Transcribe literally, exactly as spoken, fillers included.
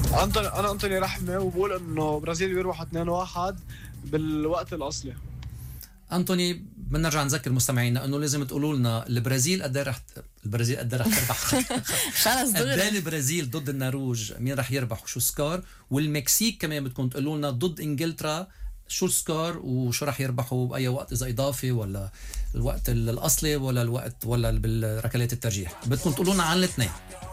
أنتوني أنا أنتوني رحمة، وبقول إنه برازيل بيربحوا اثنين واحد بالوقت الأصلي. أنتوني بنرجع نذكر مستمعينا انه لازم تقولوا لنا البرازيل قد ايه رح البرازيل قد ايه رح تربح خلص قد دغري. ايه البرازيل ضد النرويج مين رح يربح وشو سكور، والمكسيك كمان بدكم تقولوا لنا ضد انجلترا شو السكور وشو رح يربحوا باي وقت، اذا اضافي ولا الوقت الاصلي ولا الوقت ولا بالركلات الترجيح. بدكم تقولوا لنا عن الاثنين.